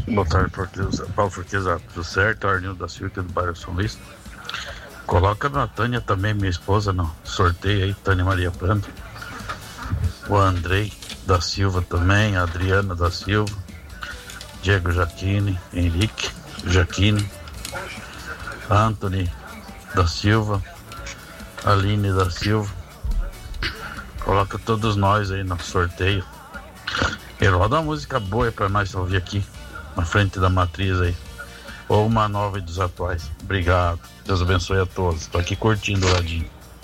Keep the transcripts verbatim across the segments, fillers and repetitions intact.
Boa tarde, Forqueza. Paulo Forqueza, tudo certo? Arnildo da Silva, aqui do bairro São Luís. Coloca a Tânia também, minha esposa, no sorteio aí, Tânia Maria Prando. O Andrei da Silva também, a Adriana da Silva, Diego Jaquine, Henrique Jaquine, Anthony da Silva, Aline da Silva. Coloca todos nós aí no sorteio. E roda uma música boa pra nós ouvir aqui, na frente da matriz aí. Ou uma nova dos atuais. Obrigado. Deus abençoe a todos. Estou aqui curtindo o ladinho.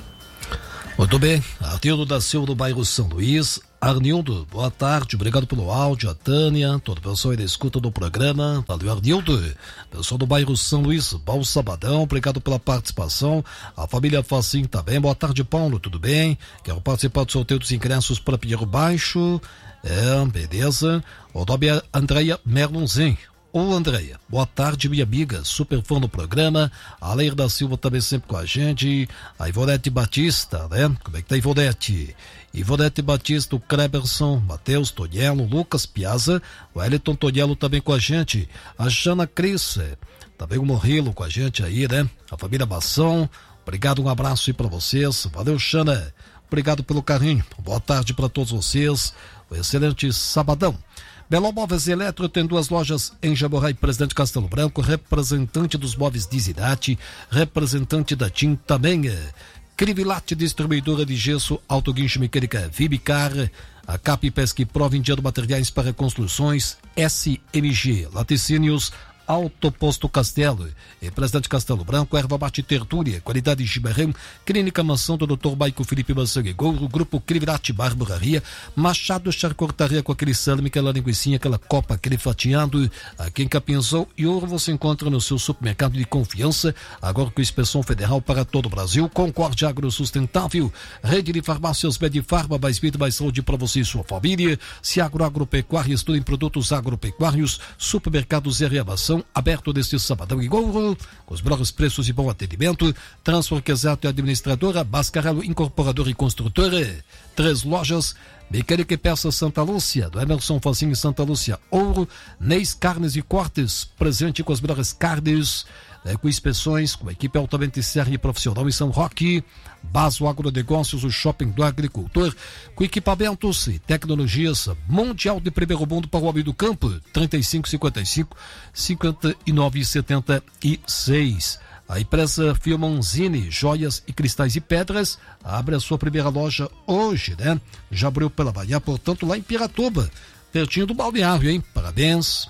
Muito bem. Arnildo da Silva do bairro São Luís. Arnildo, boa tarde. Obrigado pelo áudio. A Tânia, todo o pessoal aí da escuta do programa. Valeu, Arnildo. Pessoal do bairro São Luís, bom sabadão. Obrigado pela participação. A família Facim também. Boa tarde, Paulo. Tudo bem? Quero participar do sorteio dos ingressos para Pinheiro Baixo. É, beleza. O nome é Andréia Merlonzen. Ô Andréia, boa tarde, minha amiga, super fã do programa. A Leir da Silva também sempre com a gente. A Ivonete Batista, né? Como é que tá, Ivonete? Ivonete Batista, o Kleberson, Matheus Toniello, Lucas Piazza, o Wellington Toniello também com a gente. A Jana Cris, também o Morrilo com a gente aí, né? A família Mação, obrigado, um abraço aí pra vocês. Valeu, Xana, obrigado pelo carinho. Boa tarde pra todos vocês. Um excelente sabadão. Belo Móveis Eletro tem duas lojas em Jaborai, Presidente Castelo Branco, representante dos móveis Dizidate, representante da TIM também é Crivilate, distribuidora de gesso, autoguincho mecânica Vibicar, a Cap Pesque Pro vendiendo materiais para construções, S M G, Laticínios, Autoposto Castelo, e Presidente Castelo Branco, Erva Mate Tertúlia, qualidade Chimarrão, Clínica Mansão do doutor Maico Felipe Mansão e Gouro, Grupo Crivilate Barburaria, Machado Charcortaria com aquele salame, aquela linguicinha, aquela copa, aquele fatiado, aqui em Capinzão e Ouro você encontra no seu supermercado de confiança, agora com inspeção federal para todo o Brasil, Concorde Agro Sustentável, Rede de Farmácias Medifarma, mais vida, mais saúde para você e sua família, Ciagro Agropecuária, estudo em produtos agropecuários, Supermercados R A Mação, aberto deste sabadão em Gouro, com os melhores preços e bom atendimento. Transforque Exato e Administradora, Bascarello Incorporadora e Construtora, três lojas, Mecânica e Peças Santa Lúcia, do Emerson Facinho em Santa Lúcia, Ouro, Neis Carnes e Cortes, presente com as melhores carnes, né, com inspeções, com equipe altamente séria e profissional em São Roque, Baso Agronegócios, o shopping do agricultor, com equipamentos e tecnologias mundial de primeiro mundo para o homem do campo, trinta e cinco, cinquenta e cinco, cinquenta e nove, setenta e seis. A empresa Filmonzini, joias e cristais e pedras, abre a sua primeira loja hoje, né? Já abriu pela manhã, portanto, lá em Piratuba, pertinho do balneário, hein? Parabéns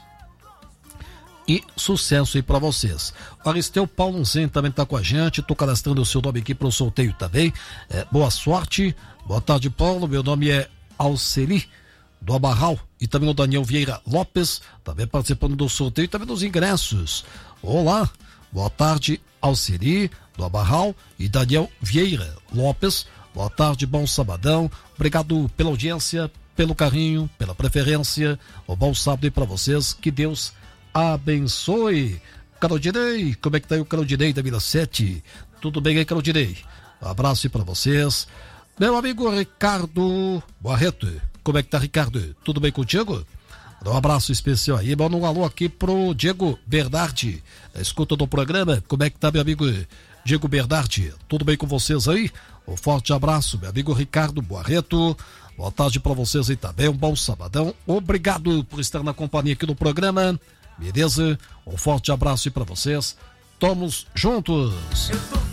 e sucesso aí pra vocês. O Aristeu Paulo Zen também tá com a gente, tô cadastrando o seu nome aqui pro sorteio também. É, boa sorte, boa tarde, Paulo. Meu nome é Alceli do Abarral e também o Daniel Vieira Lopes, também participando do sorteio e também dos ingressos. Olá, boa tarde, Alceli do Abarral e Daniel Vieira Lopes. Boa tarde, bom sabadão. Obrigado pela audiência, pelo carinho, pela preferência. Um bom sábado aí pra vocês. Que Deus abençoe. Claudinei, como é que tá aí o Claudinei da Vila sete? Tudo bem aí, Claudinei? Um abraço aí pra vocês. Meu amigo Ricardo Barreto, como é que tá, Ricardo? Tudo bem contigo? Um abraço especial aí, manda um alô aqui pro Diego Bernardi, escuta do programa. Como é que tá, meu amigo Diego Bernardi? Tudo bem com vocês aí? Um forte abraço, meu amigo Ricardo Barreto. Boa tarde pra vocês aí também, um bom sabadão. Obrigado por estar na companhia aqui do programa. Beleza? Um forte abraço aí pra vocês. Tamo juntos.